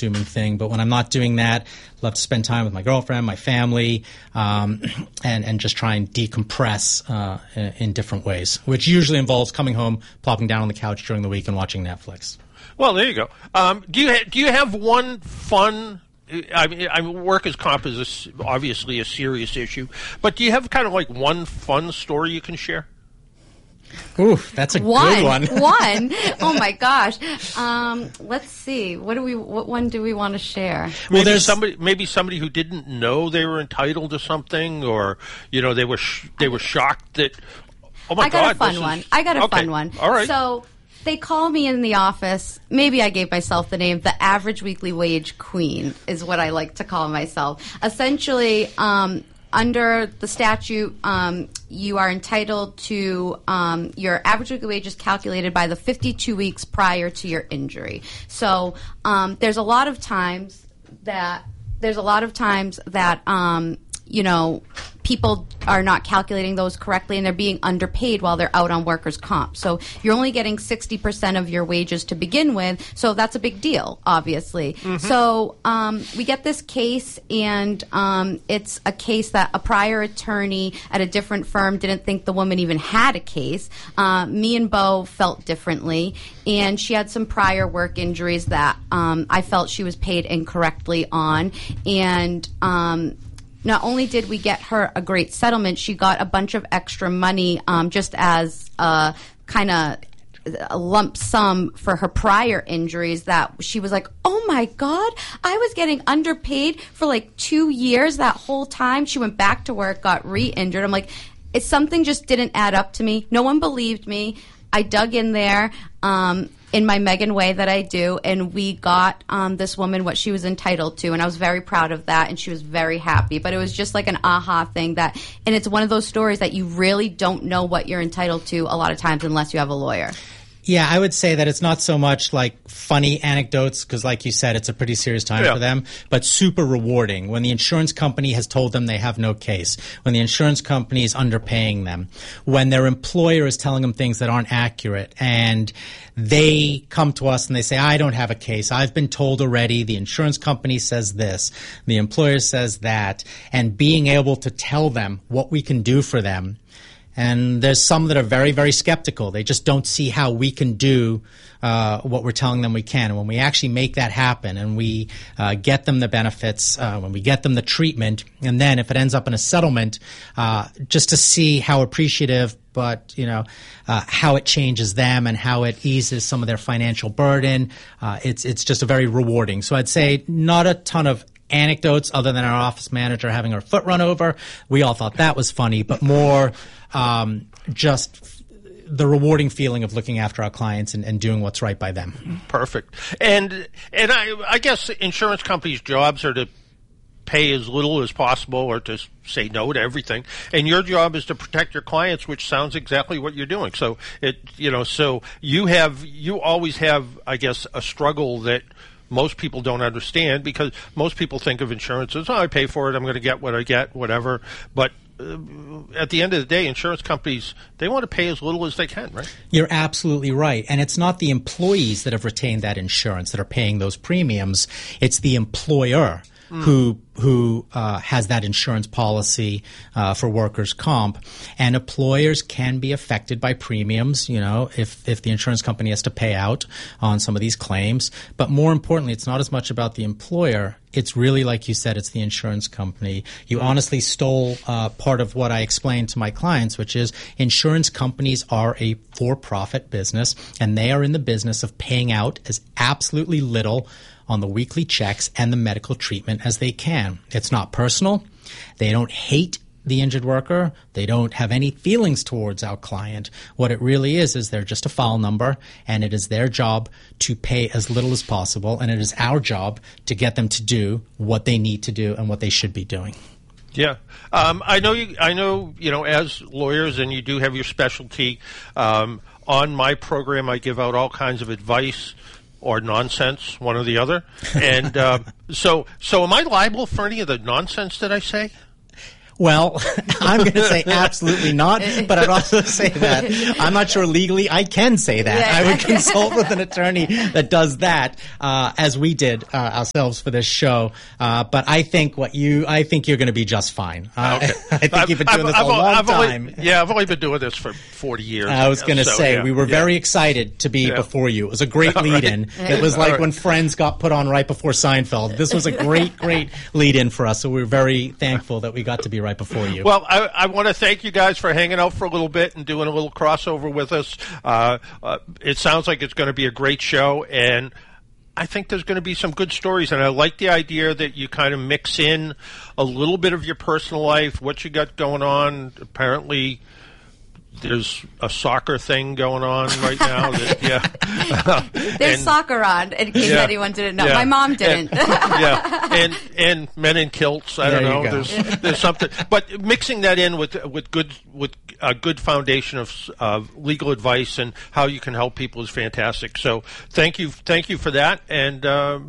time-consuming thing. But when I'm not doing that, I love to spend time with my girlfriend, my family, and just try and decompress in different ways, which usually involves coming home, plopping down on the couch during the week, and watching Netflix. Well, there you go. Do you have one fun? I mean, workers' comp is obviously a serious issue, but do you have kind of like one fun story you can share? Ooh, that's a good one. One? Oh my gosh. Let's see. What one do we want to share? Well, there's somebody who didn't know they were entitled to something, or they were shocked that. Oh my God! I got a fun one. All right. So they call me in the office. Maybe I gave myself the name, the average weekly wage queen is what I like to call myself. Essentially, under the statute, you are entitled to your average weekly wage is calculated by the 52 weeks prior to your injury. So there's a lot of times that people are not calculating those correctly, and they're being underpaid while they're out on workers' comp. So you're only getting 60% of your wages to begin with, so that's a big deal, obviously. Mm-hmm. So we get this case, and it's a case that a prior attorney at a different firm didn't think the woman even had a case. Me and Bo felt differently, and she had some prior work injuries that I felt she was paid incorrectly on, and not only did we get her a great settlement, she got a bunch of extra money just as a kind of a lump sum for her prior injuries that she was like, oh my God, I was getting underpaid for like 2 years that whole time. She went back to work, got re-injured. I'm like, something just didn't add up to me. No one believed me. I dug in there in my Megan way that I do, and we got this woman what she was entitled to, and I was very proud of that, and she was very happy. But it was just like an aha thing and it's one of those stories that you really don't know what you're entitled to a lot of times unless you have a lawyer. Yeah, I would say that it's not so much like funny anecdotes because, like you said, it's a pretty serious time for them, but super rewarding when the insurance company has told them they have no case, when the insurance company is underpaying them, when their employer is telling them things that aren't accurate, and they come to us and they say, I don't have a case. I've been told already. The insurance company says this. The employer says that. And being able to tell them what we can do for them. And there's some that are very, very skeptical. They just don't see how we can do what we're telling them we can. And when we actually make that happen and we get them the benefits, when we get them the treatment, and then if it ends up in a settlement, just to see how appreciative but how it changes them and how it eases some of their financial burden, it's just a very rewarding. So I'd say not a ton of anecdotes other than our office manager having her foot run over. We all thought that was funny, but more just the rewarding feeling of looking after our clients and doing what's right by them. Perfect. And I guess insurance companies' jobs are to pay as little as possible or to say no to everything. And your job is to protect your clients, which sounds exactly what you're doing. So so you always have, I guess, a struggle that most people don't understand, because most people think of insurance as, I pay for it, I'm going to get what I get, whatever. But at the end of the day, insurance companies, they want to pay as little as they can, right? You're absolutely right. And it's not the employees that have retained that insurance that are paying those premiums. It's the employer who has that insurance policy for workers' comp. And employers can be affected by premiums, if the insurance company has to pay out on some of these claims. But more importantly, it's not as much about the employer. It's really, like you said, it's the insurance company. You honestly stole part of what I explained to my clients, which is insurance companies are a for-profit business, and they are in the business of paying out as absolutely little on the weekly checks and the medical treatment as they can. It's not personal. They don't hate the injured worker. They don't have any feelings towards our client. What it really is they're just a file number, and it is their job to pay as little as possible, and it is our job to get them to do what they need to do and what they should be doing. Yeah. I know, as lawyers, and you do have your specialty. On my program, I give out all kinds of advice or nonsense, one or the other. And so am I liable for any of the nonsense that I say? Well, I'm going to say absolutely not, but I'd also say that I'm not sure legally I can say that. I would consult with an attorney that does that, as we did ourselves for this show. But I think you're going to be just fine. Okay. I think you've been doing this a long time. I've only been doing this for 40 years. I was going to say, we were very excited to be before you. It was a great lead-in. It was like when Friends got put on right before Seinfeld. This was a great lead-in for us, so we were very thankful that we got to be right before you. Well, I want to thank you guys for hanging out for a little bit and doing a little crossover with us. It sounds like it's going to be a great show, and I think there's going to be some good stories, and I like the idea that you kind of mix in a little bit of your personal life, what you got going on. Apparently, there's a soccer thing going on right now. There's soccer on, in case anyone didn't know. My mom didn't. And men in kilts. I don't know. There's something, but mixing that in with a good foundation of legal advice and how you can help people is fantastic. So thank you for that, and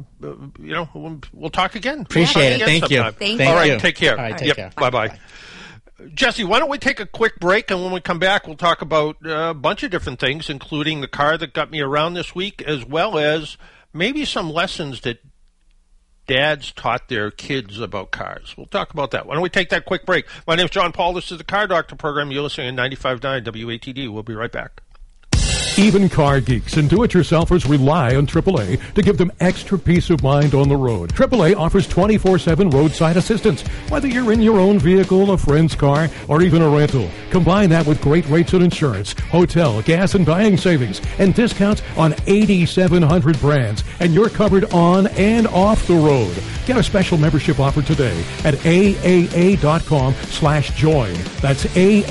we'll talk again. Appreciate it. Thank you. All right, take care. All right, take care. Bye. Jesse, why don't we take a quick break, and when we come back, we'll talk about a bunch of different things, including the car that got me around this week, as well as maybe some lessons that dads taught their kids about cars. We'll talk about that. Why don't we take that quick break? My name is John Paul. This is the Car Doctor program. You're listening to 95.9 WATD. We'll be right back. Even car geeks and do-it-yourselfers rely on AAA to give them extra peace of mind on the road. AAA offers 24/7 roadside assistance, whether you're in your own vehicle, a friend's car, or even a rental. Combine that with great rates on insurance, hotel, gas, and dining savings, and discounts on 8,700 brands, and you're covered on and off the road. Get a special membership offer today at AAA.com/join. That's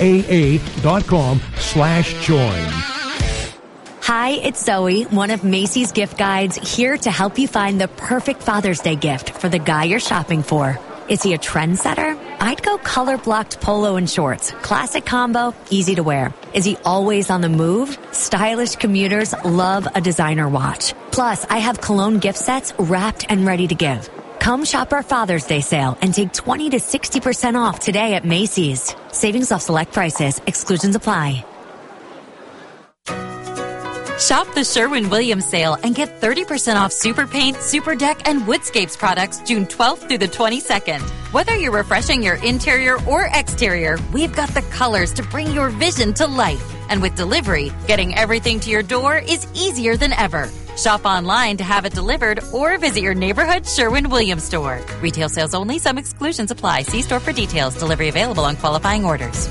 AAA.com/join. Hi, it's Zoe, one of Macy's gift guides, here to help you find the perfect Father's Day gift for the guy you're shopping for. Is he a trendsetter? I'd go color-blocked polo and shorts. Classic combo, easy to wear. Is he always on the move? Stylish commuters love a designer watch. Plus, I have cologne gift sets wrapped and ready to give. Come shop our Father's Day sale and take 20 to 60% off today at Macy's. Savings off select prices. Exclusions apply. Shop the Sherwin-Williams sale and get 30% off Super Paint, Super Deck, and Woodscapes products June 12th through the 22nd. Whether you're refreshing your interior or exterior, we've got the colors to bring your vision to life. And with delivery, getting everything to your door is easier than ever. Shop online to have it delivered or visit your neighborhood Sherwin-Williams store. Retail sales only. Some exclusions apply. See store for details. Delivery available on qualifying orders.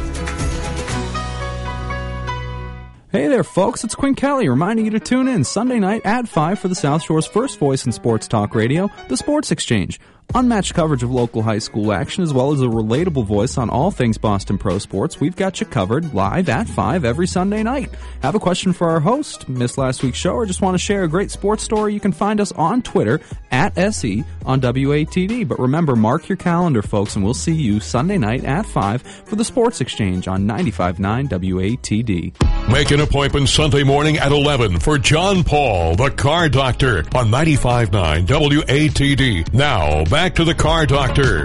Hey there, folks. It's Quinn Kelly reminding you to tune in Sunday night at 5 for the South Shore's first voice in sports talk radio, The Sports Exchange. Unmatched coverage of local high school action as well as a relatable voice on all things Boston Pro Sports. We've got you covered live at 5 every Sunday night. Have a question for our host, missed last week's show, or just want to share a great sports story? You can find us on Twitter at SE on WATD. But remember, mark your calendar, folks, and we'll see you Sunday night at 5 for the Sports Exchange on 95.9 WATD. Make an appointment Sunday morning at 11 for John Paul, the Car Doctor, on 95.9 WATD. Now, back to the Car Doctor.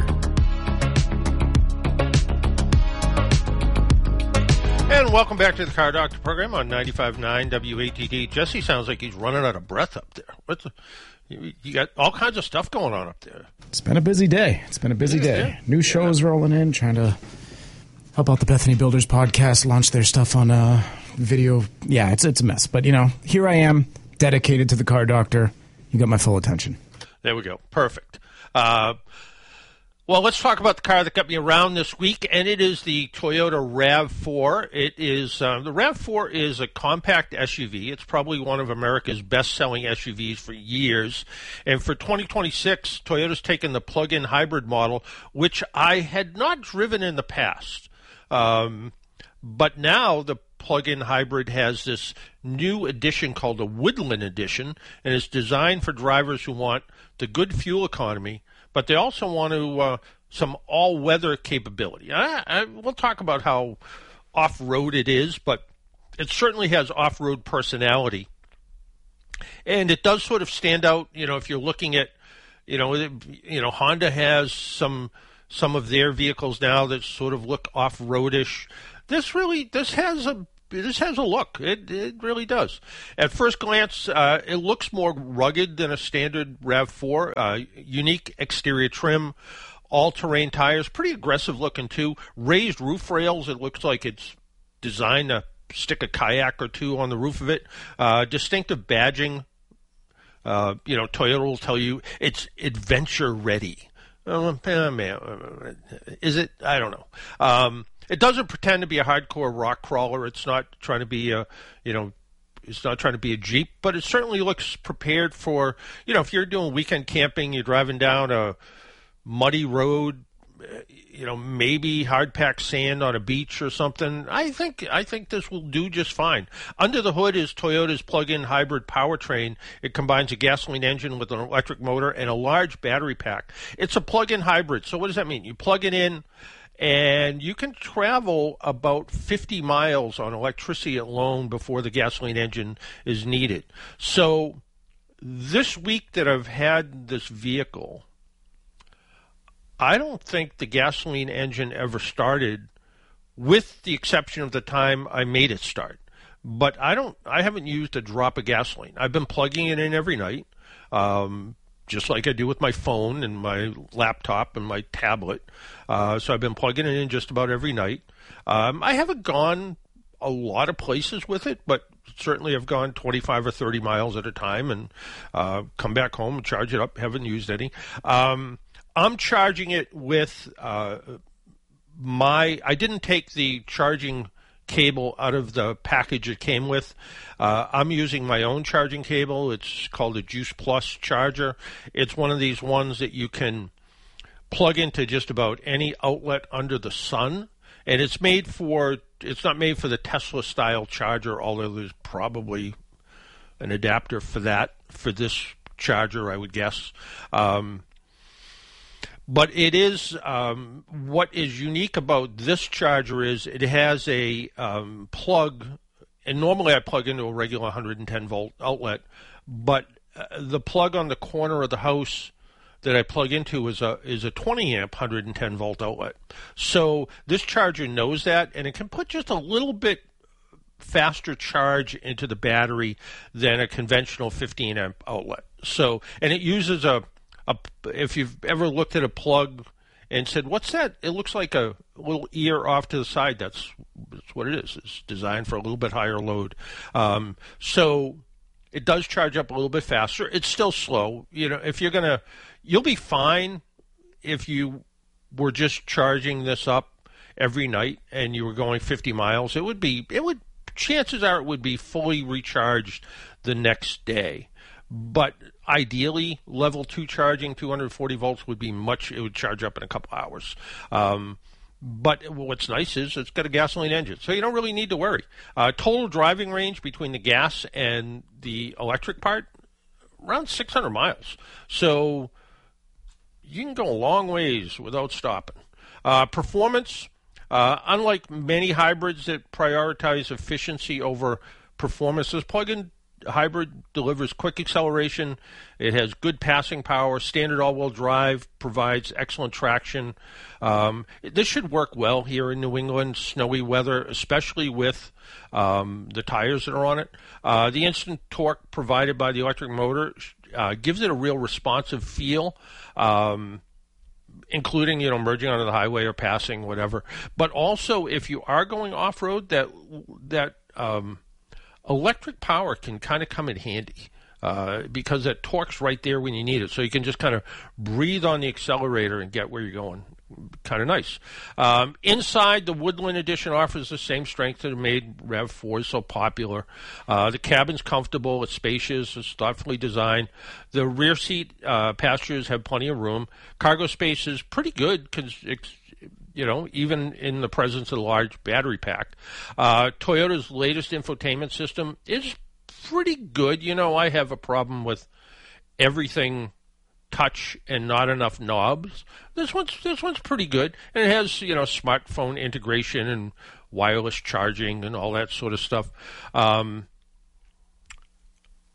And welcome back to the Car Doctor program on 95.9 WATD. Jesse sounds like he's running out of breath up there. You got all kinds of stuff going on up there. It's been a busy day. Yeah. New shows rolling in, trying to help out the Bethany Builders podcast, launch their stuff on video. Yeah, it's a mess. But, here I am, dedicated to the Car Doctor. You got my full attention. There we go. Perfect. Well, let's talk about the car that got me around this week, and it is the Toyota RAV4. It is the RAV4 is a compact SUV. It's probably one of America's best-selling SUVs for years. And for 2026, Toyota's taken the plug-in hybrid model, which I had not driven in the past. But now the plug-in hybrid has this new edition called the Woodland Edition, and it's designed for drivers who want the good fuel economy, but they also want to some all-weather capability. We'll talk about how off-road it is, but it certainly has off-road personality. And it does sort of stand out, if you're looking at, Honda has some some of their vehicles now that sort of look off-roadish. This has a look. It really does. At first glance, it looks more rugged than a standard RAV4. Unique exterior trim, all-terrain tires, pretty aggressive looking too. Raised roof rails. It looks like it's designed to stick a kayak or two on the roof of it. Distinctive badging. Toyota will tell you it's adventure ready. Is it? I don't know. It doesn't pretend to be a hardcore rock crawler. It's not trying to be it's not trying to be a Jeep, but it certainly looks prepared for, if you're doing weekend camping, you're driving down a muddy road, maybe hard-packed sand on a beach or something. I think this will do just fine. Under the hood is Toyota's plug-in hybrid powertrain. It combines a gasoline engine with an electric motor and a large battery pack. It's a plug-in hybrid. So what does that mean? You plug it in, and you can travel about 50 miles on electricity alone before the gasoline engine is needed. So this week that I've had this vehicle, I don't think the gasoline engine ever started, with the exception of the time I made it start. But I haven't used a drop of gasoline. I've been plugging it in every night, just like I do with my phone and my laptop and my tablet. So I've been plugging it in just about every night. I haven't gone a lot of places with it, but certainly I've gone 25 or 30 miles at a time and come back home and charge it up. Haven't used any. I'm charging it with I didn't take the charging cable out of the package it came with. I'm using my own charging cable. It's called a Juice Plus charger. It's one of these ones that you can plug into just about any outlet under the sun. And it's not made for the Tesla style charger, although there's probably an adapter for this charger, I would guess. But it is, what is unique about this charger is it has a plug, and normally I plug into a regular 110-volt outlet, but the plug on the corner of the house that I plug into is a 20-amp 110-volt outlet. So this charger knows that, and it can put just a little bit faster charge into the battery than a conventional 15-amp outlet. So, and it uses if you've ever looked at a plug and said, what's that? It looks like a little ear off to the side. That's what it is. It's designed for a little bit higher load. So it does charge up a little bit faster. It's still slow. You'll be fine if you were just charging this up every night and you were going 50 miles. Chances are it would be fully recharged the next day. But ideally, level 2 charging, 240 volts it would charge up in a couple hours. But what's nice is it's got a gasoline engine, so you don't really need to worry. Total driving range between the gas and the electric part, around 600 miles. So you can go a long ways without stopping. Performance, unlike many hybrids that prioritize efficiency over performance, this plug-in hybrid delivers quick acceleration. It has good passing power. Standard all-wheel drive provides excellent traction. This should work well here in New England, snowy weather, especially with the tires that are on it. The instant torque provided by the electric motor gives it a real responsive feel, including merging onto the highway or passing, whatever. But also, if you are going off-road, that electric power can kind of come in handy because that torque's right there when you need it. So you can just kind of breathe on the accelerator and get where you're going. Kind of nice. Inside, the Woodland Edition offers the same strength that made RAV4 so popular. The cabin's comfortable. It's spacious. It's thoughtfully designed. The rear seat passengers have plenty of room. Cargo space is pretty good because even in the presence of the large battery pack. Toyota's latest infotainment system is pretty good. I have a problem with everything touch and not enough knobs. This one's pretty good. And it has, smartphone integration and wireless charging and all that sort of stuff.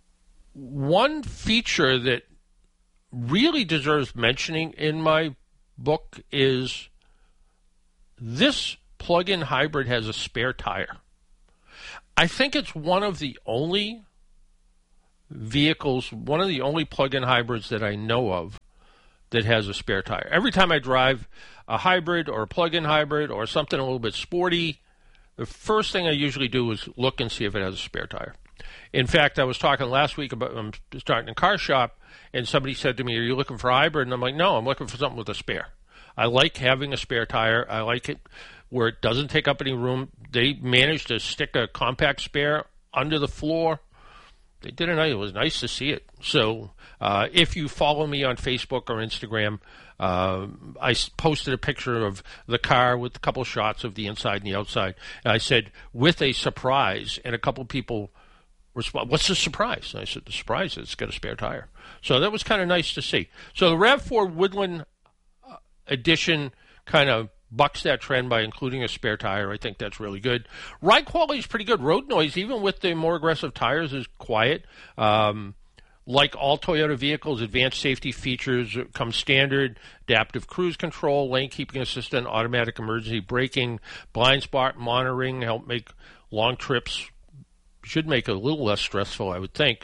One feature that really deserves mentioning in my book is this plug-in hybrid has a spare tire. I think it's one of the only vehicles, one of the only plug-in hybrids that I know of that has a spare tire. Every time I drive a hybrid or a plug-in hybrid or something a little bit sporty, the first thing I usually do is look and see if it has a spare tire. In fact, I was talking last week about I'm starting a car shop, and somebody said to me, "Are you looking for a hybrid?" And I'm like, "No, I'm looking for something with a spare." I like having a spare tire. I like it where it doesn't take up any room. They managed to stick a compact spare under the floor. They did it nice. It was nice to see it. So if you follow me on Facebook or Instagram, I posted a picture of the car with a couple shots of the inside and the outside. And I said, with a surprise, and a couple people responded, "What's the surprise?" And I said, "The surprise is it's got a spare tire." So that was kind of nice to see. So the RAV4 Woodland edition kind of bucks that trend by including a spare tire. I think that's really good. Ride quality is pretty good. Road noise, even with the more aggressive tires, is quiet. Like all Toyota vehicles, advanced safety features come standard: adaptive cruise control, lane keeping assistant, automatic emergency braking, blind spot monitoring, help make long trips, should make it a little less stressful, I would think.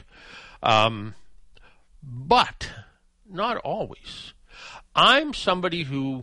But not always. I'm somebody who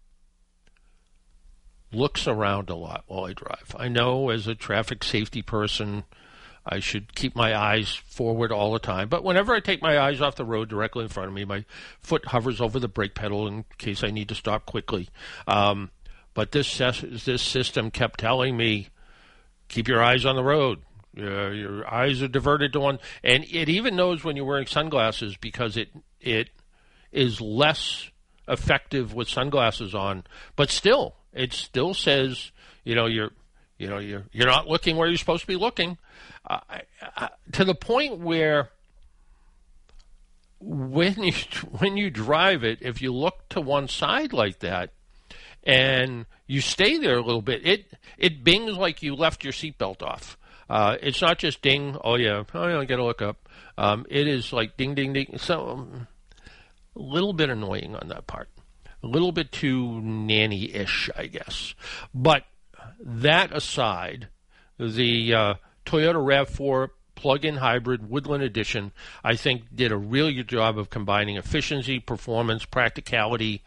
looks around a lot while I drive. I know as a traffic safety person, I should keep my eyes forward all the time. But whenever I take my eyes off the road directly in front of me, my foot hovers over the brake pedal in case I need to stop quickly. But this system kept telling me, keep your eyes on the road. Your eyes are diverted to one. And it even knows when you're wearing sunglasses because it is less effective with sunglasses on. But still, it still says, you're not looking where you're supposed to be looking. To the point where when you drive it, if you look to one side like that and you stay there a little bit, it bings like you left your seatbelt off. It's not just ding, I got to look up. It is like ding, ding, ding. So a little bit annoying on that part. A little bit too nanny-ish, I guess. But that aside, the Toyota RAV4 plug-in hybrid Woodland Edition, I think, did a really good job of combining efficiency, performance, practicality.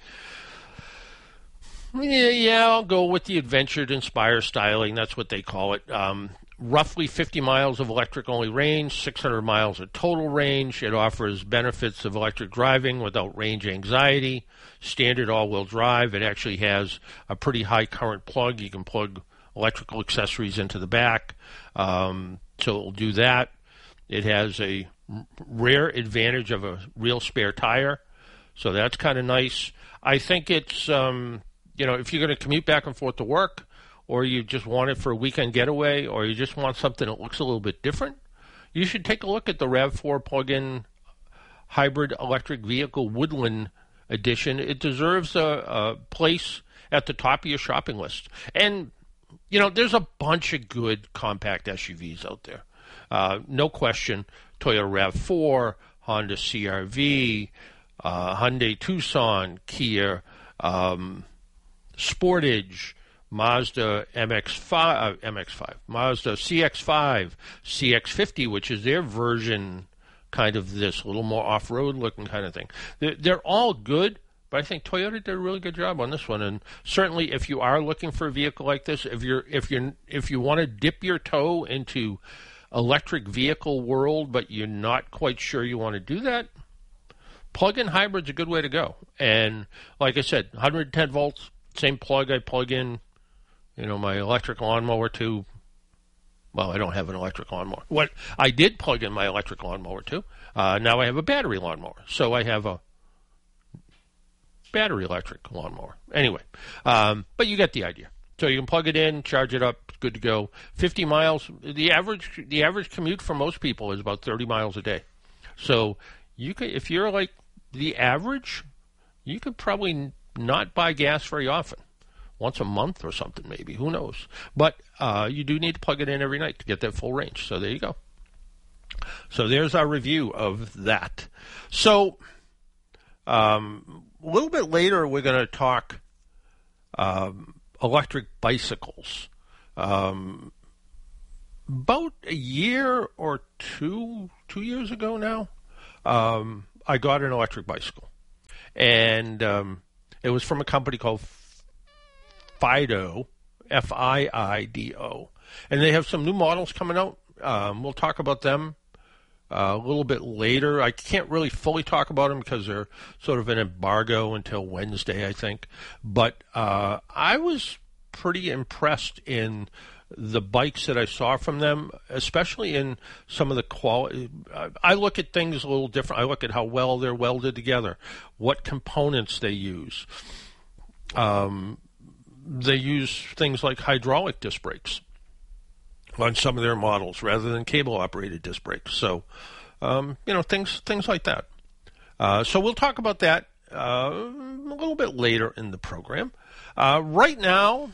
Yeah, I'll go with the adventure inspire styling. That's what they call it. Roughly 50 miles of electric-only range, 600 miles of total range. It offers benefits of electric driving without range anxiety. Standard all-wheel drive. It actually has a pretty high current plug. You can plug electrical accessories into the back, so it'll do that. It has a rare advantage of a real spare tire, so that's kind of nice. I think it's, if you're going to commute back and forth to work, or you just want it for a weekend getaway, or you just want something that looks a little bit different, you should take a look at the RAV4 plug-in hybrid electric vehicle Woodland Edition. It deserves a place at the top of your shopping list. And, there's a bunch of good compact SUVs out there. No question. Toyota RAV4, Honda CR-V, Hyundai Tucson, Kia, Sportage, Mazda MX-5, Mazda CX-5, CX-50, which is their version kind of this, a little more off-road looking kind of thing. They're all good, but I think Toyota did a really good job on this one. And certainly, if you are looking for a vehicle like this, if you want to dip your toe into electric vehicle world, but you're not quite sure you want to do that, plug-in hybrid's a good way to go. And like I said, 110 volts, same plug I plug in, my electric lawnmower too. Well, I don't have an electric lawnmower. What I did plug in my electric lawnmower too. Now I have a battery lawnmower, so I have a battery electric lawnmower. Anyway, but you get the idea. So you can plug it in, charge it up, good to go. 50 miles. The average commute for most people is about 30 miles a day. So you could, if you're like the average, you could probably not buy gas very often. Once a month or something, maybe. Who knows? But you do need to plug it in every night to get that full range. So there you go. So there's our review of that. So A little bit later, we're going to talk electric bicycles. About a year or 2 years ago now, I got an electric bicycle. And it was from a company called Fido, Fiido. And they have some new models coming out. We'll talk about them a little bit later. I can't really fully talk about them because they're sort of an embargo until Wednesday, I think. But I was pretty impressed in the bikes that I saw from them, especially in some of the quality. I look at things a little different. I look at how well they're welded together, what components they use. They use things like hydraulic disc brakes on some of their models rather than cable-operated disc brakes. So, things like that. So we'll talk about that a little bit later in the program. Right now,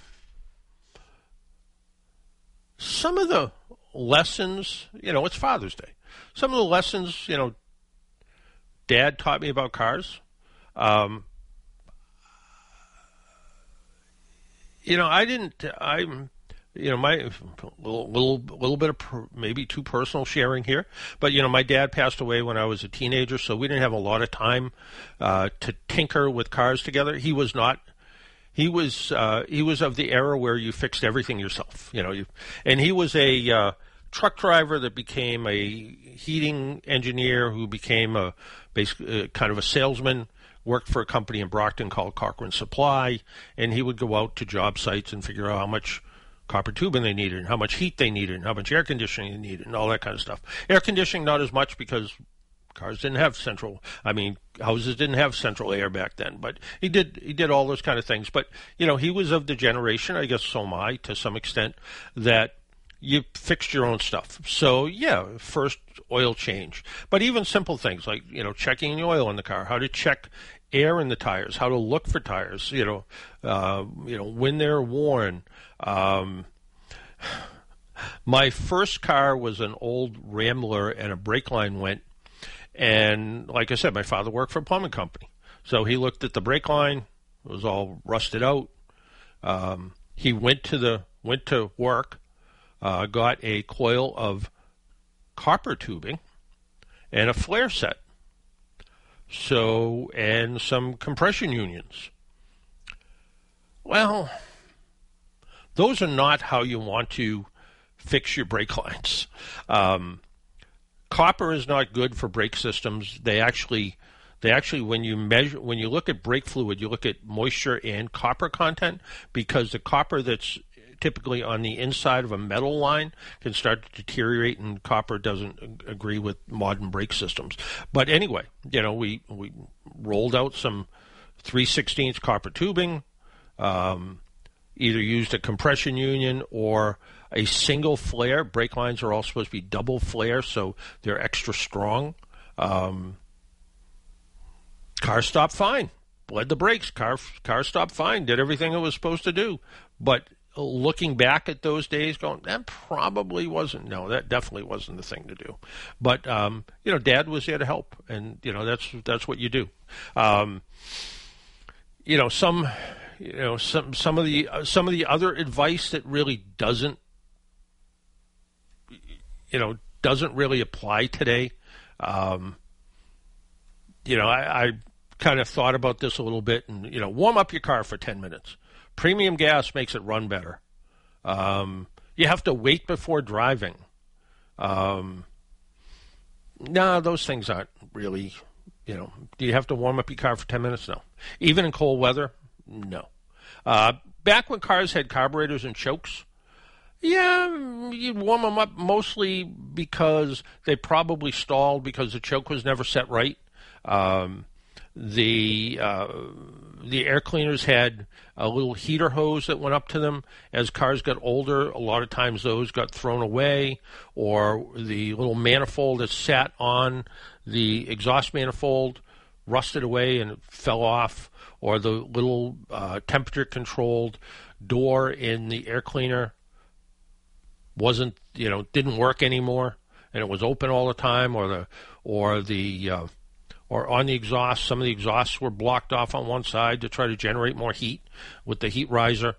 some of the lessons, it's Father's Day. Some of the lessons, Dad taught me about cars. My little bit of maybe too personal sharing here, but my dad passed away when I was a teenager, so we didn't have a lot of time to tinker with cars together. He was not. He was of the era where you fixed everything yourself, and he was a truck driver that became a heating engineer who became basically kind of a salesman. Worked for a company in Brockton called Cochran Supply, and he would go out to job sites and figure out how much copper tubing they needed, and how much heat they needed, and how much air conditioning they needed, and all that kind of stuff. Air conditioning, not as much because houses didn't have central air back then, but he did all those kind of things. But, he was of the generation, I guess so am I, to some extent, that you fixed your own stuff. So, yeah, first oil change. But even simple things like, checking the oil in the car, how to check air in the tires, how to look for tires, when they're worn. My first car was an old Rambler, and a brake line went. And like I said, my father worked for a plumbing company. So he looked at the brake line. It was all rusted out. He went to work, got a coil of copper tubing and a flare set. And some compression unions. Well, those are not how you want to fix your brake lines. Copper is not good for brake systems. They actually, when you look at brake fluid, you look at moisture and copper content, because the copper that's typically on the inside of a metal line can start to deteriorate, and copper doesn't agree with modern brake systems. But anyway, we rolled out some 3/16 copper tubing, either used a compression union or a single flare. Brake lines are all supposed to be double flare, so they're extra strong. Car stopped fine. Bled the brakes. Car stopped fine. Did everything it was supposed to do. But looking back at those days, going, that definitely wasn't the thing to do. But Dad was there to help, and that's what you do. Some of the other advice that really doesn't really apply today. I kind of thought about this a little bit, and warm up your car for 10 minutes. Premium gas makes it run better. You have to wait before driving. No, those things aren't really, do you have to warm up your car for 10 minutes? No. Even in cold weather? No. Back when cars had carburetors and chokes, yeah, you'd warm them up mostly because they probably stalled because the choke was never set right. The air cleaners had a little heater hose that went up to them. As cars got older, a lot of times those got thrown away, or the little manifold that sat on the exhaust manifold rusted away and it fell off, or the little temperature-controlled door in the air cleaner didn't work anymore, and it was open all the time, or the or on the exhaust. Some of the exhausts were blocked off on one side to try to generate more heat with the heat riser.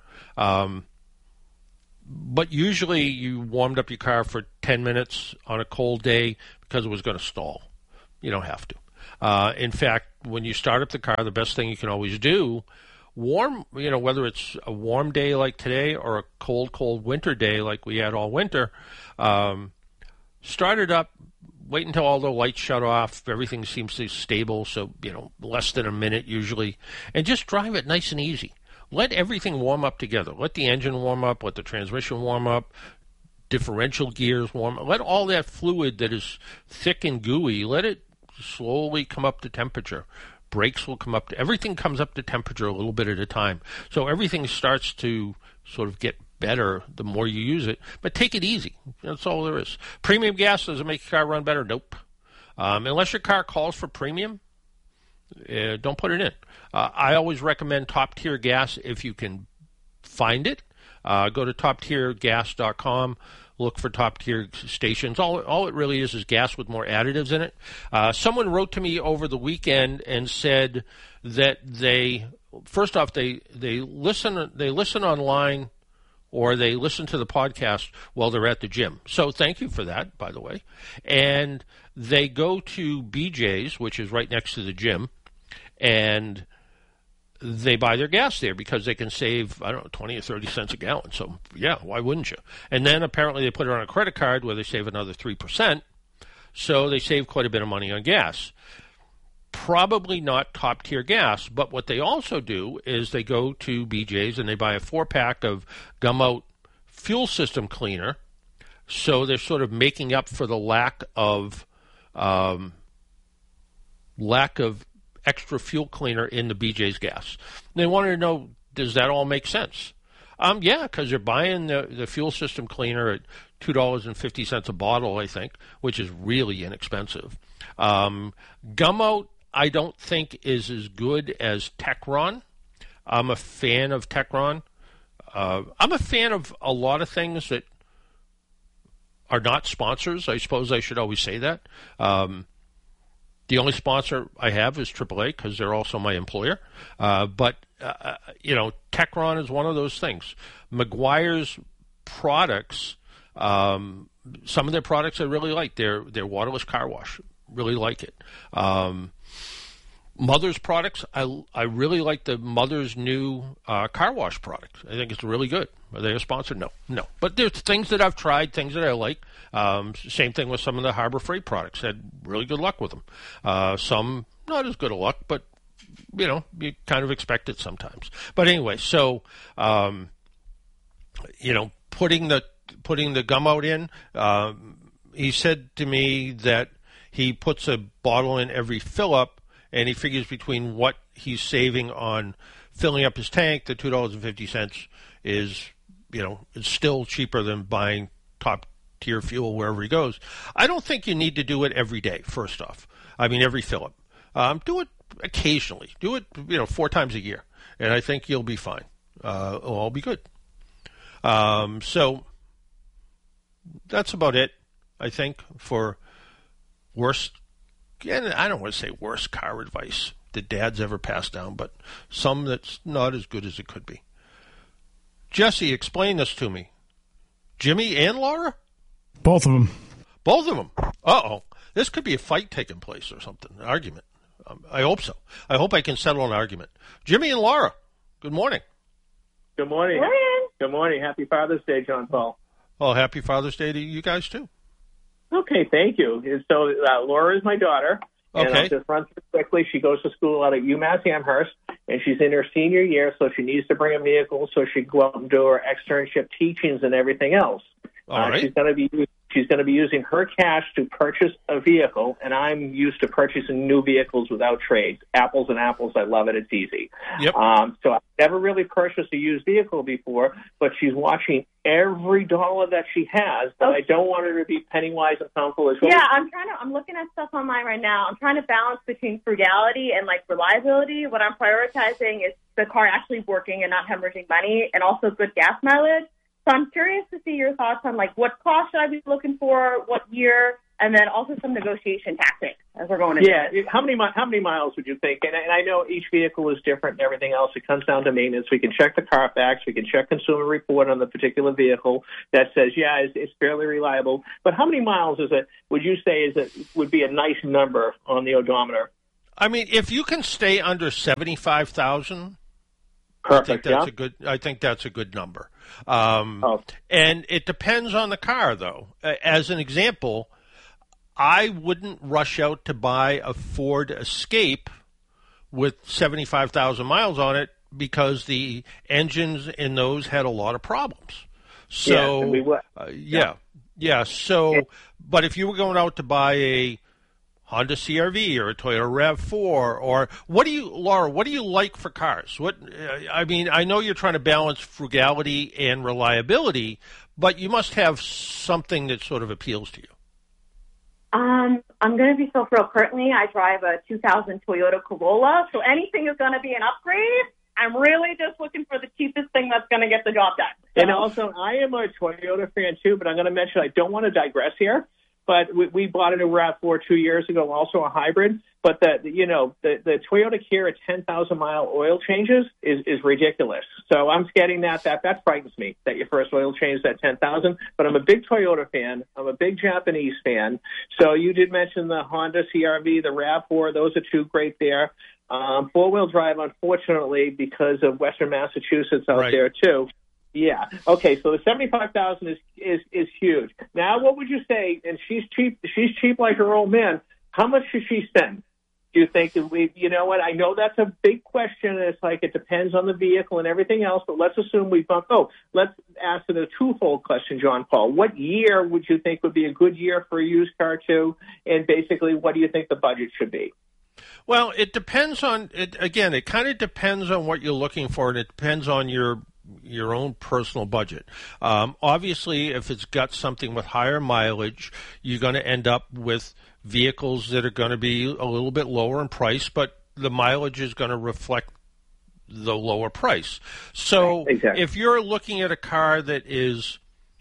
But usually you warmed up your car for 10 minutes on a cold day because it was going to stall. You don't have to. In fact, when you start up the car, the best thing you can always do, whether it's a warm day like today or a cold winter day like we had all winter, start it up, wait until all the lights shut off, everything seems to be stable, so, less than a minute usually, and just drive it nice and easy. Let everything warm up together. Let the engine warm up, let the transmission warm up, differential gears warm up. Let all that fluid that is thick and gooey, let it slowly come up to temperature. Brakes will come up to, everything comes up to temperature a little bit at a time. So everything starts to sort of get better the more you use it, but take it easy. That's all there is. Premium gas, does it make your car run better? Nope. Unless your car calls for premium, don't put it in. I always recommend Top Tier Gas if you can find it. Go to toptiergas.com. Look for top tier stations. All it really is gas with more additives in it. Someone wrote to me over the weekend and said that they listen online or they listen to the podcast while they're at the gym. So thank you for that, by the way. And they go to BJ's, which is right next to the gym, and they buy their gas there because they can save, 20 or 30 cents a gallon. So, yeah, why wouldn't you? And then apparently they put it on a credit card where they save another 3%. So they save quite a bit of money on gas. Probably not top-tier gas, but what they also do is they go to BJ's and they buy a 4-pack of Gumout fuel system cleaner. So they're sort of making up for the lack of extra fuel cleaner in the BJ's gas. And they wanted to know, does that all make sense? Yeah, because you're buying the fuel system cleaner at $2.50 a bottle, I think, which is really inexpensive. Gumout, I don't think is as good as Techron. I'm a fan of Techron. I'm a fan of a lot of things that are not sponsors. I suppose I should always say that. The only sponsor I have is AAA because they're also my employer. But Techron is one of those things. Meguiar's products, some of their products I really like. Their waterless car wash, really like it. Mother's products, I really like the Mother's new car wash product. I think it's really good. Are they a sponsor? No. But there's things that I've tried, things that I like. Same thing with some of the Harbor Freight products. Had really good luck with them. Some not as good a luck, but you kind of expect it sometimes. But anyway, so putting the Gumout in, he said to me that he puts a bottle in every fill up. And he figures between what he's saving on filling up his tank, the $2.50 is, it's still cheaper than buying top-tier fuel wherever he goes. I don't think you need to do it every day, first off. Every fill-up. Do it occasionally. Do it, 4 times a year. And I think you'll be fine. It'll all be good. So that's about it, I think, for worst. And I don't want to say worst car advice that Dad's ever passed down, but some that's not as good as it could be. Jesse, explain this to me. Jimmy and Laura? Both of them. Both of them? Uh-oh. This could be a fight taking place or something, an argument. I hope so. I hope I can settle an argument. Jimmy and Laura, good morning. Good morning. Good morning. Happy Father's Day, John Paul. Oh, happy Father's Day to you guys, too. Okay, thank you. So Laura is my daughter, and okay. I'll just run through quickly. She goes to school out at UMass Amherst, and she's in her senior year, so she needs to bring a vehicle so she can go out and do her externship teachings and everything else. All right. She's going to be using her cash to purchase a vehicle, and I'm used to purchasing new vehicles without trades. Apples and apples, I love it. It's easy. Yep. So I've never really purchased a used vehicle before, but she's watching every dollar that she has, but I don't want her to be penny wise and pound foolish. Yeah, I'm looking at stuff online right now. I'm trying to balance between frugality and reliability. What I'm prioritizing is the car actually working and not hemorrhaging money, and also good gas mileage. So I'm curious to see your thoughts on what cost should I be looking for, what year, and then also some negotiation tactics as we're going into it. How many miles would you think? And I know each vehicle is different and everything else. It comes down to maintenance. We can check the Carfax. We can check consumer report on the particular vehicle that says, it's fairly reliable. But how many miles would you say would be a nice number on the odometer? I mean, if you can stay under 75,000, perfect. I think that's a good number. And it depends on the car, though. As an example, I wouldn't rush out to buy a Ford Escape with 75,000 miles on it because the engines in those had a lot of problems. So, but if you were going out to buy a Honda CR-V or a Toyota RAV4, or Laura, what do you like for cars? I know you're trying to balance frugality and reliability, but you must have something that sort of appeals to you. I'm going to be so real. Currently, I drive a 2000 Toyota Corolla, so anything is going to be an upgrade. I'm really just looking for the cheapest thing that's going to get the job done. So. And also, I am a Toyota fan too, but I'm going to mention I don't want to digress here. But we bought a new RAV4 2 years ago, also a hybrid. But the Toyota Care at 10,000-mile oil changes is ridiculous. So I'm getting that frightens me, that your first oil change is at 10,000. But I'm a big Toyota fan. I'm a big Japanese fan. So you did mention the Honda CR-V, the RAV4. Those are two great there. Four-wheel drive, unfortunately, because of Western Massachusetts out there too. Yeah. Okay. So the 75,000 is huge. Now, what would you say? And she's cheap. She's cheap like her old man. How much should she spend? Do you think you know what? I know that's a big question. It's like it depends on the vehicle and everything else. But let's assume let's ask it a twofold question, John Paul. What year would you think would be a good year for a used car too? And basically, what do you think the budget should be? Well, it depends on it. Again, it kind of depends on what you're looking for, and it depends on your own personal budget. Obviously, if it's got something with higher mileage, you're going to end up with vehicles that are going to be a little bit lower in price, but the mileage is going to reflect the lower price. So if you're looking at a car that is,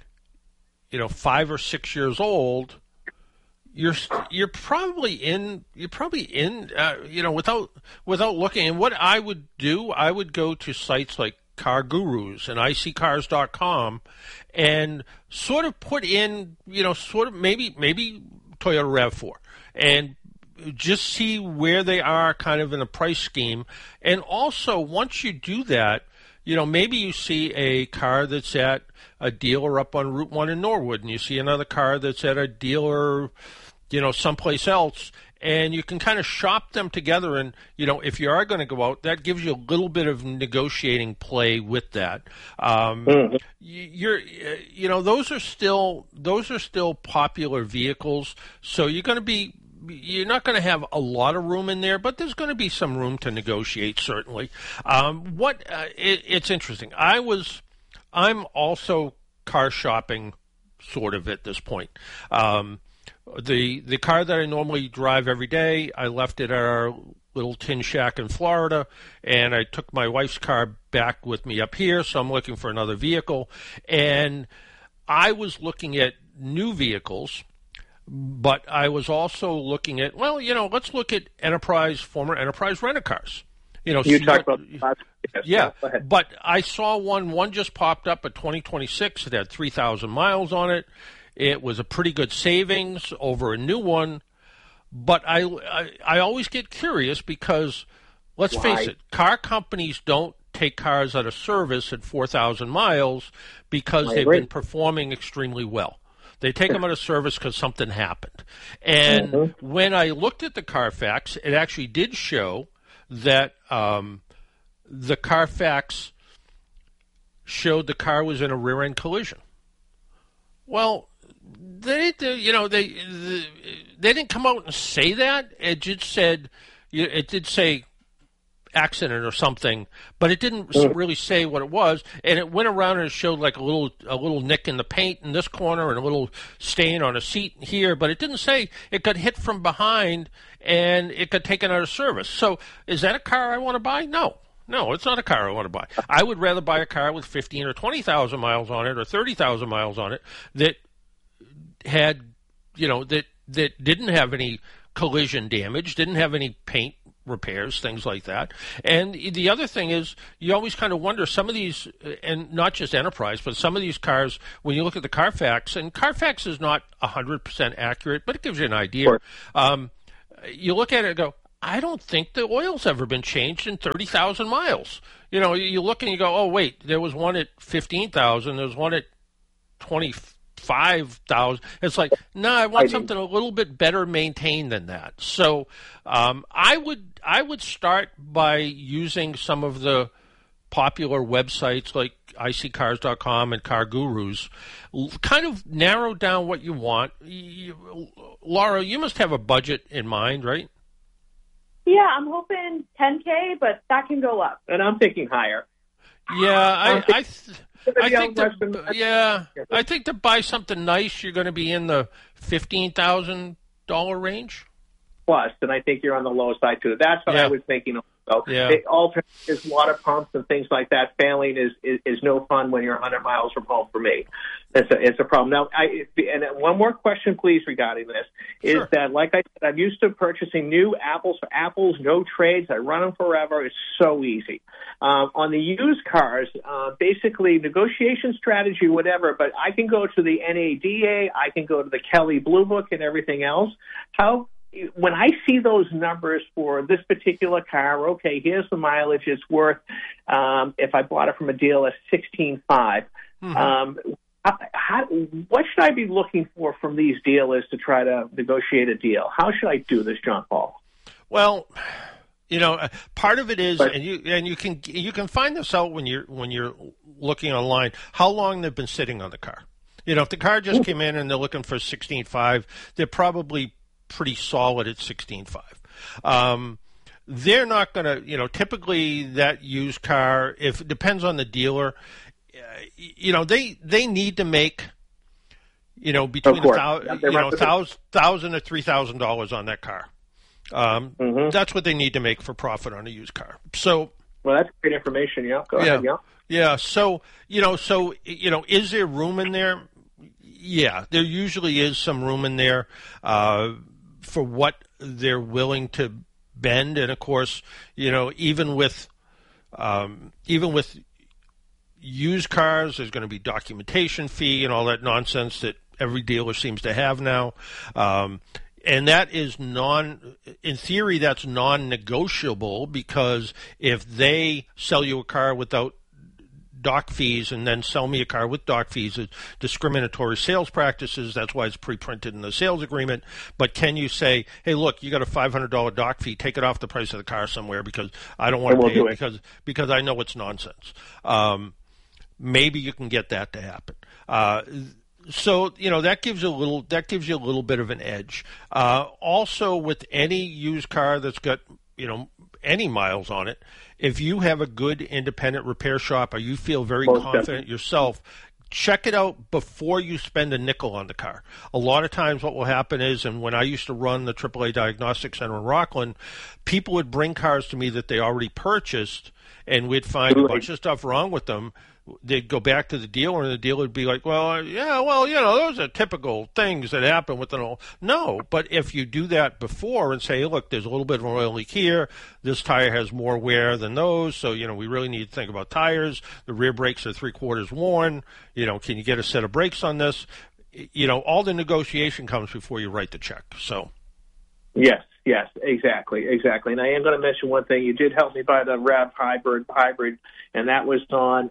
5 or 6 years old, you're probably in without looking. And what I would do, I would go to sites like Car Gurus and iSeeCars.com and sort of put in, maybe Toyota RAV4 and just see where they are kind of in a price scheme. And also, once you do that, maybe you see a car that's at a dealer up on Route 1 in Norwood, and you see another car that's at a dealer, someplace else, and you can kind of shop them together. And, if you are going to go out, that gives you a little bit of negotiating play with that. Those are still popular vehicles. So you're not going to have a lot of room in there, but there's going to be some room to negotiate, certainly. It's interesting. I'm also car shopping sort of at this point. The car that I normally drive every day, I left it at our little tin shack in Florida, and I took my wife's car back with me up here, so I'm looking for another vehicle. And I was looking at new vehicles, but I was also looking at, let's look at former Enterprise rent-a-cars. You talked about yeah, but I saw one just popped up at 2026. It had 3,000 miles on it. It was a pretty good savings over a new one, but I always get curious because, let's face it, car companies don't take cars out of service at 4,000 miles because they've been performing extremely well. They take them out of service because something happened. And when I looked at the Carfax, it actually did show that the Carfax showed the car was in a rear-end collision. Well, they didn't come out and say that. It just said, it did say accident or something, but it didn't really say what it was. And it went around and it showed like a little nick in the paint in this corner and a little stain on a seat here, but it didn't say it got hit from behind and it got taken out of service. So is that a car I want to buy? No, it's not a car I want to buy. I would rather buy a car with 15 or 20,000 miles on it or 30,000 miles on it that had, that that didn't have any collision damage, didn't have any paint repairs, things like that. And the other thing is, you always kind of wonder, some of these, and not just Enterprise, but some of these cars, when you look at the Carfax, and Carfax is not 100% accurate, but it gives you an idea. Sure. You look at it and go, I don't think the oil's ever been changed in 30,000 miles. You know, you look and you go, oh, wait, there was one at 15,000, there was one at 25,000. It's like, no, I want something a little bit better maintained than that. So I would start by using some of the popular websites like iSeeCars.com and Car Gurus, kind of narrow down what you want. Laura, you must have a budget in mind, right? Yeah, I'm hoping $10K, but that can go up. And I'm thinking higher. Yeah, I think to buy something nice, you're going to be in the $15,000 range. Plus, and I think you're on the low side too. That's what I was thinking. So alternatives, water pumps, and things like that. Failing is no fun when you're 100 miles from home. For me, it's a problem. Now, and one more question, please, regarding this is that, like I said, I'm used to purchasing new Apples for Apples, no trades. I run them forever. It's so easy. On the used cars, basically negotiation strategy, whatever. But I can go to the NADA, I can go to the Kelley Blue Book, and everything else. When I see those numbers for this particular car, okay, here's the mileage it's worth. If I bought it from a deal at $16,500, what should I be looking for from these dealers to try to negotiate a deal? How should I do this, John Paul? Well, you know, part of it is, and you can find this out when you're looking online, how long they've been sitting on the car. You know, if the car just came in and they're looking for $16,500, they're probably pretty solid at $16,500. They're not going to, you know, typically that used car, if it depends on the dealer, you know, they need to make, you know, between $1,000 to $3,000 on that car. That's what they need to make for profit on a used car. So, well, that's great information. Yeah, go ahead. Yeah. So, is there room in there? Yeah, there usually is some room in there for what they're willing to bend, and of course, you know, even with used cars, there's going to be documentation fee and all that nonsense that every dealer seems to have now, and that is in theory, that's non-negotiable, because if they sell you a car without doc fees and then sell me a car with doc fees, it's discriminatory sales practices. That's why it's pre-printed in the sales agreement. But can you say, hey, look, you got a $500 doc fee, take it off the price of the car somewhere, because I don't want to pay it because I know it's nonsense. Maybe you can get that to happen. So, you know, that gives you a little bit of an edge. Also, with any used car that's got, you know, any miles on it, if you have a good independent repair shop, or you feel very confident yourself, check it out before you spend a nickel on the car. A lot of times what will happen is, and when I used to run the AAA Diagnostic Center in Rockland, people would bring cars to me that they already purchased, and we'd find a bunch of stuff wrong with them. They'd go back to the dealer, and the dealer would be like, well, you know, those are typical things that happen with an oil. No, but if you do that before and say, look, there's a little bit of an oil leak here, this tire has more wear than those, so, you know, we really need to think about tires. The rear brakes are 3/4 worn. You know, can you get a set of brakes on this? You know, all the negotiation comes before you write the check. So, yes, exactly. And I am going to mention one thing. You did help me buy the RAV hybrid, and that was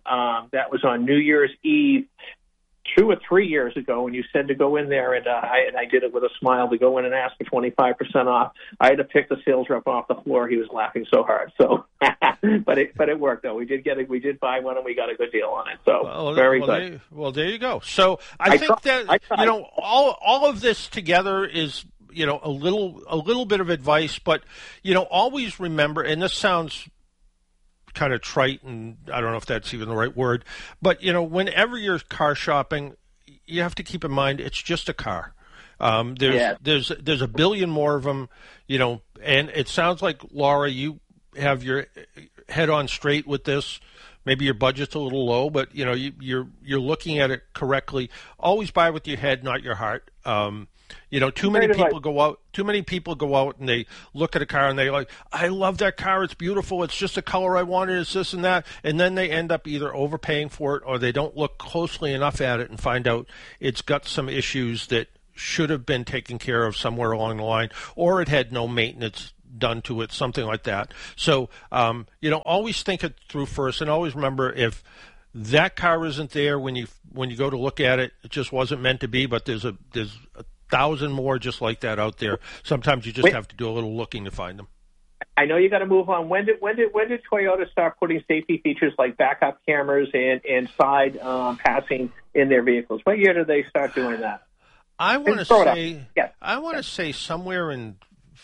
on New Year's Eve 2 or 3 years ago, when you said to go in there, and I did it with a smile, to go in and ask for 25% off. I had to pick the sales rep off the floor. He was laughing so hard. So, but it worked though. We did buy one, and we got a good deal on it. So very good. There you go. So I think that you know, all of this together is, you know, a little bit of advice, but, you know, always remember, and this sounds kind of trite, and I don't know if that's even the right word, but, you know, whenever you're car shopping, you have to keep in mind it's just a car. There's a billion more of them, you know, and it sounds like, Laura, you have your head on straight with this. Maybe your budget's a little low, but, you know, you're looking at it correctly. Always buy with your head, not your heart. Too many people go out. Too many people go out and they look at a car and they like, I love that car. It's beautiful. It's just the color I wanted. It's this and that. And then they end up either overpaying for it or they don't look closely enough at it and find out it's got some issues that should have been taken care of somewhere along the line, or it had no maintenance done to it, something like that. So, always think it through first, and always remember if that car isn't there when you go to look at it, it just wasn't meant to be. But there's a 1,000 more just like that out there. Sometimes you just have to do a little looking to find them. I know you got to move on. When did Toyota start putting safety features like backup cameras and side passing in their vehicles? What year did they start doing that? I want to say somewhere in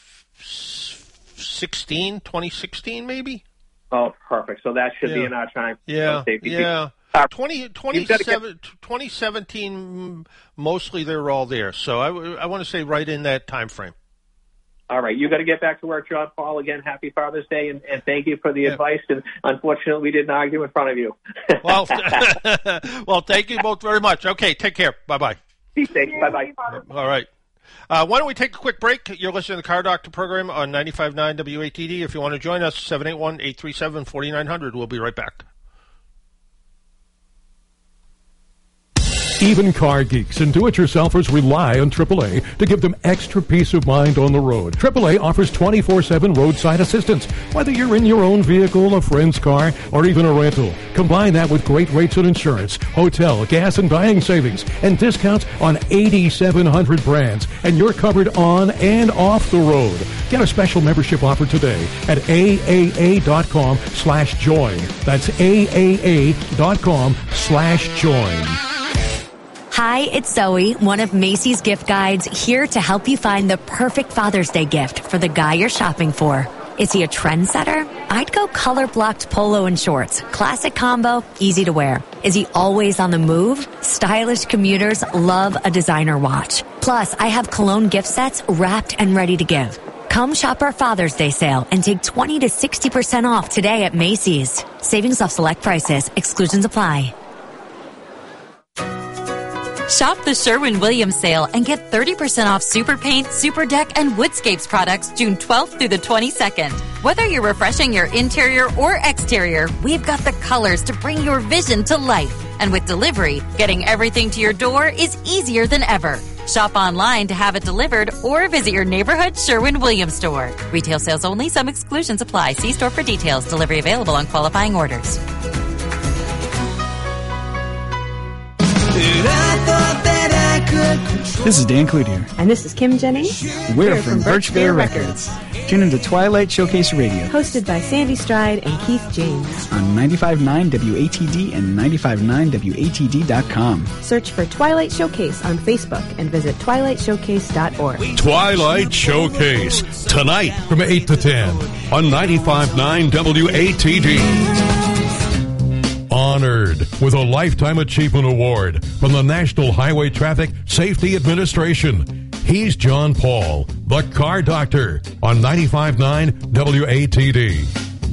2016 maybe. Oh, perfect. So that should be in our time. Yeah, safety yeah. 2017, mostly they were all there. So I want to say right in that time frame. All right. You got to get back to work, John Paul. Again, happy Father's Day, and thank you for the advice. And unfortunately, we didn't argue in front of you. Well, thank you both very much. Okay, take care. Bye-bye. Be safe. Bye-bye. All right. Why don't we take a quick break? You're listening to the Car Doctor program on 95.9 WATD. If you want to join us, 781-837-4900. We'll be right back. Even car geeks and do-it-yourselfers rely on AAA to give them extra peace of mind on the road. AAA offers 24/7 roadside assistance, whether you're in your own vehicle, a friend's car, or even a rental. Combine that with great rates on insurance, hotel, gas, and buying savings, and discounts on 8,700 brands, and you're covered on and off the road. Get a special membership offer today at AAA.com/join. That's AAA.com/join. Hi, it's Zoe, one of Macy's gift guides, here to help you find the perfect Father's Day gift for the guy you're shopping for. Is he a trendsetter? I'd go color-blocked polo and shorts. Classic combo, easy to wear. Is he always on the move? Stylish commuters love a designer watch. Plus, I have cologne gift sets wrapped and ready to give. Come shop our Father's Day sale and take 20 to 60% off today at Macy's. Savings off select prices. Exclusions apply. Shop the Sherwin-Williams sale and get 30% off Super Paint, Super Deck, and Woodscapes products June 12th through the 22nd. Whether you're refreshing your interior or exterior, we've got the colors to bring your vision to life. And with delivery, getting everything to your door is easier than ever. Shop online to have it delivered or visit your neighborhood Sherwin-Williams store. Retail sales only. Some exclusions apply. See store for details. Delivery available on qualifying orders. This is Dan Cloutier. And this is Kim Jennings. We're from Birch Bear Records. Tune into Twilight Showcase Radio. Hosted by Sandy Stride and Keith James. On 95.9 WATD and 95.9WATD.com. Search for Twilight Showcase on Facebook and visit twilightshowcase.org. Twilight Showcase. Tonight from 8 to 10 on 95.9 WATD. Honored with a Lifetime Achievement Award from the National Highway Traffic Safety Administration. He's John Paul, the Car Doctor, on 95.9 WATD.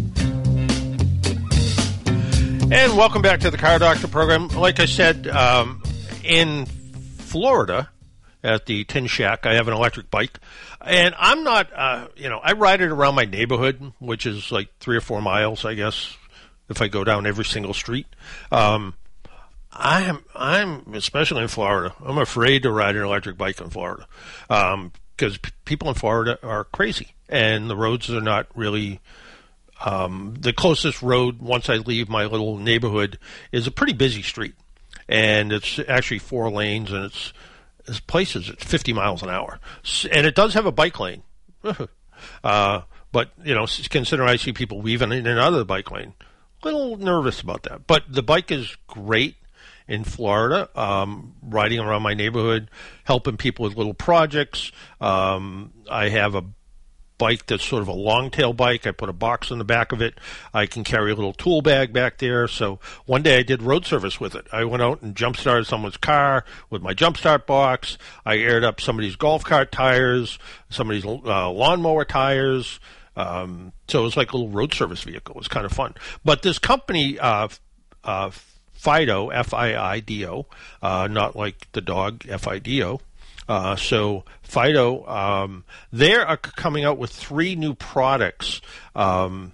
And welcome back to the Car Doctor program. Like I said, in Florida, at the Tin Shack, I have an electric bike. And I'm not, I ride it around my neighborhood, which is like 3 or 4 miles, I guess, if I go down every single street. I'm especially in Florida, I'm afraid to ride an electric bike in Florida because people in Florida are crazy and the roads are not really the closest road once I leave my little neighborhood is a pretty busy street, and it's actually 4 lanes, and it's 50 miles an hour, and it does have a bike lane. But considering I see people weaving in and out of the bike lane, little nervous about that. But the bike is great in Florida, riding around my neighborhood, helping people with little projects. I have a bike that's sort of a long-tail bike. I put a box in the back of it. I can carry a little tool bag back there. So one day I did road service with it. I went out and jump-started someone's car with my jump-start box. I aired up somebody's golf cart tires, somebody's lawnmower tires. So it was like a little road service vehicle. It was kind of fun. But this company, Fido, F-I-I-D-O, not like the dog, F-I-D-O, So Fido, they're coming out with 3 new products, and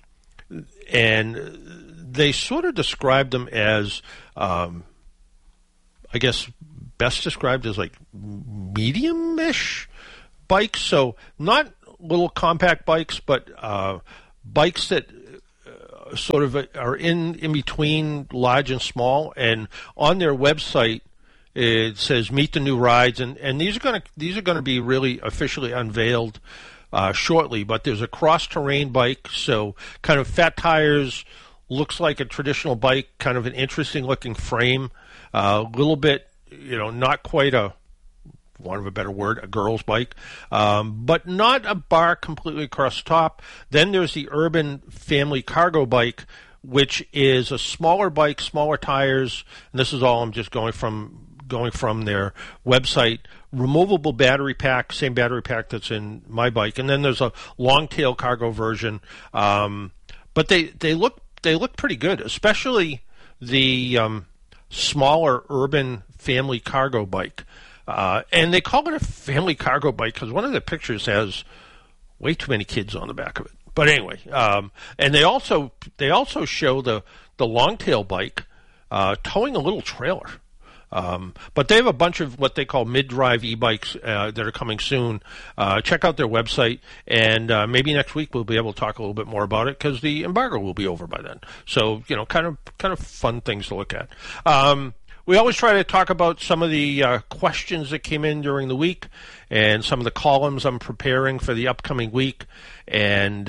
they sort of described them as, I guess, best described as like medium-ish bikes. So not little compact bikes, but bikes that sort of are in between large and small. And on their website, it says "Meet the new rides," and these are going to be really officially unveiled shortly. But there's a cross-terrain bike, so kind of fat tires, looks like a traditional bike, kind of an interesting-looking frame, a little bit, not quite a, for want of a better word, a girl's bike, but not a bar completely across the top. Then there's the Urban Family Cargo Bike, which is a smaller bike, smaller tires, and this is all I'm just going from their website. Removable battery pack, same battery pack that's in my bike, and then there's a long tail cargo version. But they look pretty good, especially the smaller Urban Family Cargo Bike. And they call it a family cargo bike because one of the pictures has way too many kids on the back of it. But anyway, and they also show the long tail bike towing a little trailer. But they have a bunch of what they call mid-drive e-bikes that are coming soon. Check out their website, and maybe next week we'll be able to talk a little bit more about it because the embargo will be over by then. So, kind of fun things to look at. We always try to talk about some of the questions that came in during the week and some of the columns I'm preparing for the upcoming week. And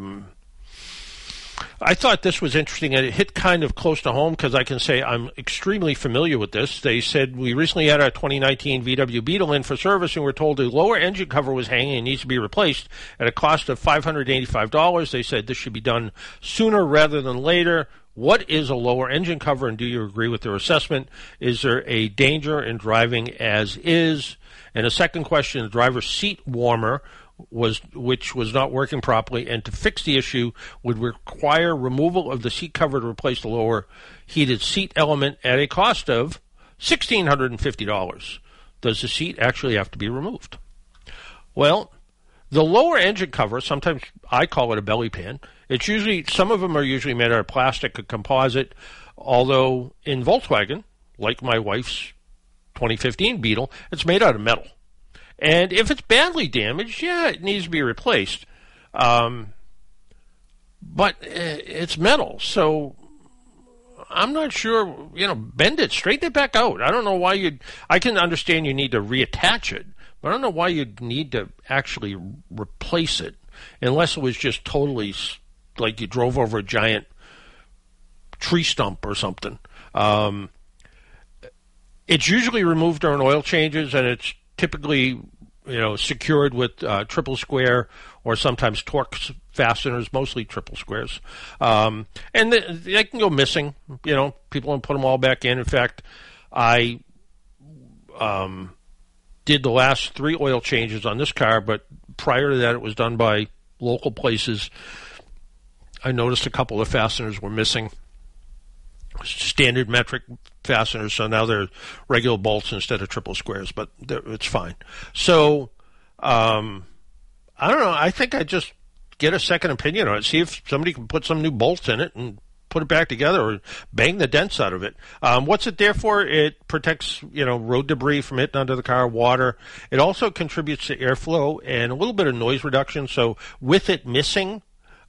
I thought this was interesting, and it hit kind of close to home because I can say I'm extremely familiar with this. They said, we recently had our 2019 VW Beetle in for service, and we're told the lower engine cover was hanging and needs to be replaced at a cost of $585. They said this should be done sooner rather than later. What is a lower engine cover, and do you agree with their assessment? Is there a danger in driving as is? And a second question, the driver's seat warmer, which was not working properly, and to fix the issue would require removal of the seat cover to replace the lower heated seat element at a cost of $1,650. Does the seat actually have to be removed? Well, the lower engine cover, sometimes I call it a belly pan. It's usually, some of them are usually made out of plastic or composite, although in Volkswagen, like my wife's 2015 Beetle, it's made out of metal. And if it's badly damaged, yeah, it needs to be replaced. But it's metal, so I'm not sure, bend it, straighten it back out. I don't know why I can understand you need to reattach it, but I don't know why you'd need to actually replace it, unless it was just totally like you drove over a giant tree stump or something. It's usually removed during oil changes, and it's typically, secured with triple square or sometimes Torx fasteners, mostly triple squares. And they can go missing. People don't put them all back in. In fact, I did the last 3 oil changes on this car, but prior to that it was done by local places. I noticed a couple of fasteners were missing. Standard metric fasteners, so now they're regular bolts instead of triple squares, but it's fine. So, I don't know. I think I just get a second opinion on it, see if somebody can put some new bolts in it and put it back together or bang the dents out of it. What's it there for? It protects, road debris from hitting under the car, water. It also contributes to airflow and a little bit of noise reduction. So with it missing,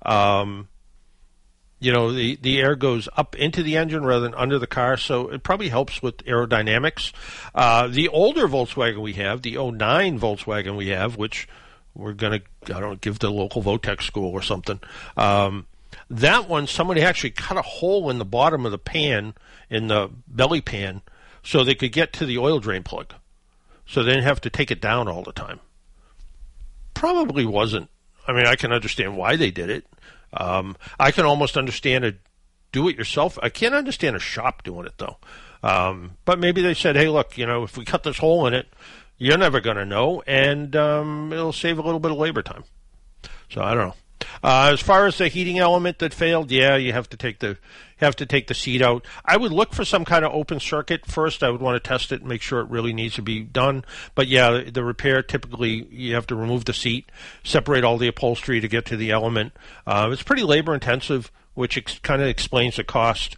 the air goes up into the engine rather than under the car, so it probably helps with aerodynamics. The older Volkswagen we have, the 09 Volkswagen we have, which we're going to, give the local Votech school or something. That one, somebody actually cut a hole in the bottom of the pan, in the belly pan, so they could get to the oil drain plug. So they didn't have to take it down all the time. Probably wasn't. I can understand why they did it. I can almost understand a do-it-yourself. I can't understand a shop doing it, though. But maybe they said, hey, look, if we cut this hole in it, you're never going to know, and it'll save a little bit of labor time. So I don't know. As far as the heating element that failed, yeah, you have to take the seat out. I would look for some kind of open circuit first. I would want to test it and make sure it really needs to be done. But yeah, the repair, typically you have to remove the seat, separate all the upholstery to get to the element. It's pretty labor intensive, which kind of explains the cost.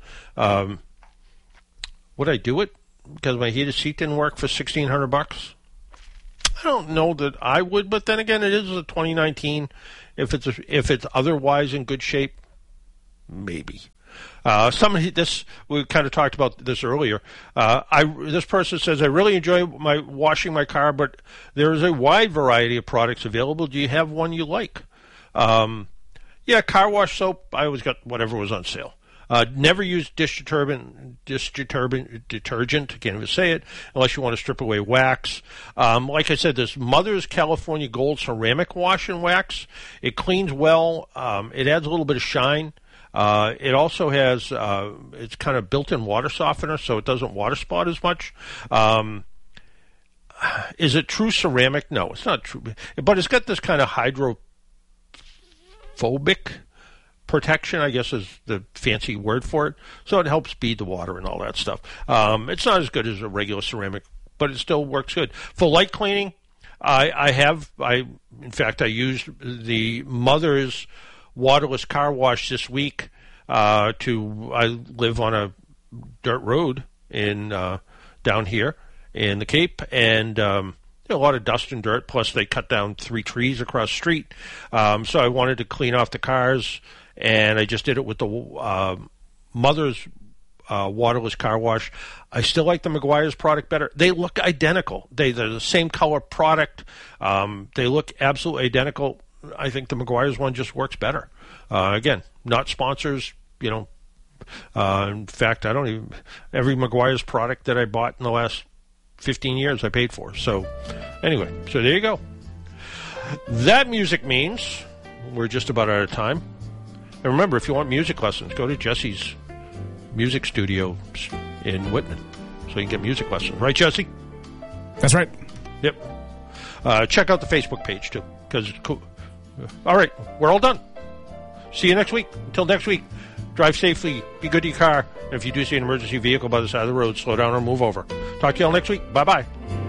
Would I do it because my heated seat didn't work for $1,600? I don't know that I would, but then again, it is a 2019. If it's otherwise in good shape, maybe. We kind of talked about this earlier. This person says, I really enjoy washing my car, but there is a wide variety of products available. Do you have one you like? Yeah, car wash soap. I always got whatever was on sale. Never use dish detergent, can't even say it, unless you want to strip away wax. Like I said, this Mother's California Gold Ceramic Wash and Wax. It cleans well. It adds a little bit of shine. It also has, it's kind of built-in water softener, so it doesn't water spot as much. Is it true ceramic? No, it's not true. But it's got this kind of hydrophobic protection, I guess is the fancy word for it. So it helps bead the water and all that stuff. It's not as good as a regular ceramic, but it still works good. For light cleaning, I used the Mother's waterless car wash this week. I live on a dirt road down here in the Cape, and a lot of dust and dirt, plus they cut down 3 trees across the street. So I wanted to clean off the cars, and I just did it with the Mother's waterless car wash. I still like the Meguiar's product better. They look identical. They're the same color product. They look absolutely identical. I think the Meguiar's one just works better. Again, not sponsors, in fact, every Meguiar's product that I bought in the last 15 years I paid for. So anyway, so there you go. That music means we're just about out of time. And remember, if you want music lessons, go to Jesse's music studio in Whitman so you can get music lessons. Right, Jesse? That's right. Yep. Check out the Facebook page, too, because it's cool. All right, we're all done. See you next week. Until next week, drive safely, be good to your car, and if you do see an emergency vehicle by the side of the road, slow down or move over. Talk to you all next week. Bye-bye.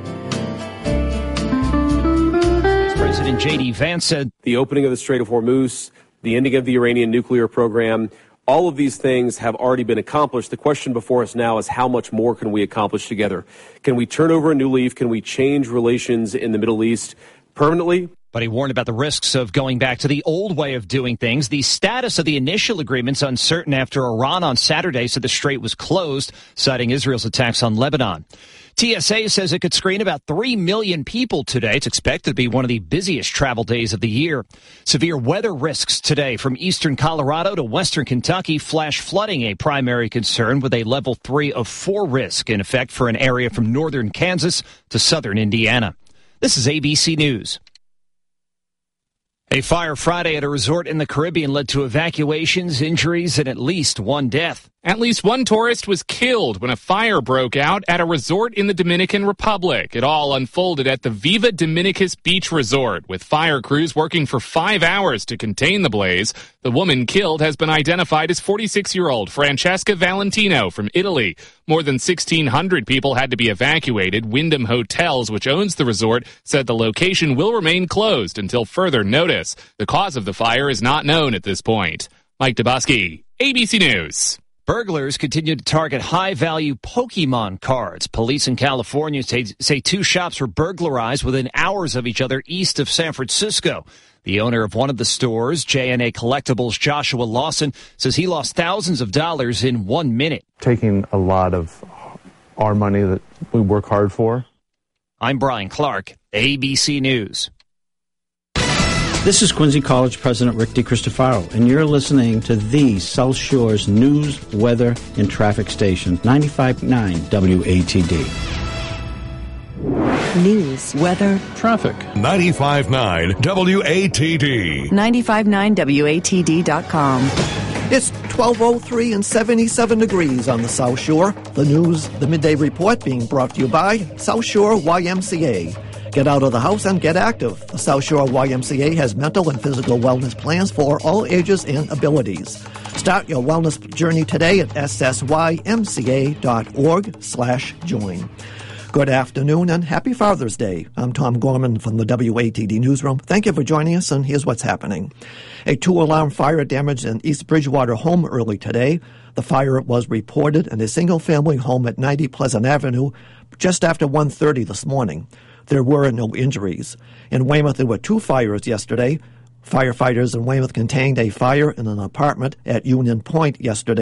President J.D. Vance said the opening of the Strait of Hormuz, the ending of the Iranian nuclear program, all of these things have already been accomplished. The question before us now is how much more can we accomplish together? Can we turn over a new leaf? Can we change relations in the Middle East permanently? But he warned about the risks of going back to the old way of doing things. The status of the initial agreement's uncertain after Iran on Saturday said the strait was closed, citing Israel's attacks on Lebanon. TSA says it could screen about 3 million people today. It's expected to be one of the busiest travel days of the year. Severe weather risks today from eastern Colorado to western Kentucky. Flash flooding a primary concern with a level 3 of 4 risk in effect for an area from northern Kansas to southern Indiana. This is ABC News. A fire Friday at a resort in the Caribbean led to evacuations, injuries, and at least 1 death. At least 1 tourist was killed when a fire broke out at a resort in the Dominican Republic. It all unfolded at the Viva Dominicus Beach Resort, with fire crews working for 5 hours to contain the blaze. The woman killed has been identified as 46-year-old Francesca Valentino from Italy. More than 1,600 people had to be evacuated. Wyndham Hotels, which owns the resort, said the location will remain closed until further notice. The cause of the fire is not known at this point. Mike Dabowski, ABC News. Burglars continue to target high-value Pokemon cards. Police in California say 2 shops were burglarized within hours of each other east of San Francisco. The owner of one of the stores, J&A Collectibles, Joshua Lawson, says he lost thousands of dollars in 1 minute. Taking a lot of our money that we work hard for. I'm Brian Clark, ABC News. This is Quincy College President Rick DeCristofaro, and you're listening to the South Shore's news, weather, and traffic station, 95.9 WATD. News, weather, traffic. 95.9 WATD. 959WATD.com. It's 12:03 and 77 degrees on the South Shore. The news, the midday report being brought to you by South Shore YMCA. Get out of the house and get active. The South Shore YMCA has mental and physical wellness plans for all ages and abilities. Start your wellness journey today at ssymca.org/join. Good afternoon and happy Father's Day. I'm Tom Gorman from the WATD Newsroom. Thank you for joining us, and here's what's happening. A 2-alarm fire damaged an East Bridgewater home early today. The fire was reported in a single-family home at 90 Pleasant Avenue just after 1:30 this morning. There were no injuries. In Weymouth, there were 2 fires yesterday. Firefighters in Weymouth contained a fire in an apartment at Union Point yesterday